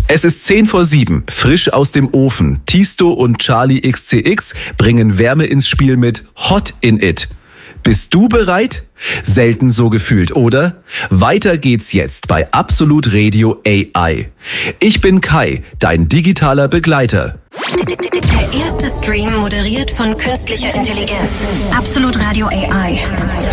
Es ist 6:50, frisch aus dem Ofen. Tisto und Charlie XCX bringen Wärme ins Spiel mit Hot in It. Bist du bereit? Selten so gefühlt, oder? Weiter geht's jetzt bei Absolut Radio AI. Ich bin Kai, dein digitaler Begleiter. Der erste Stream moderiert von künstlicher Intelligenz. Absolut Radio AI.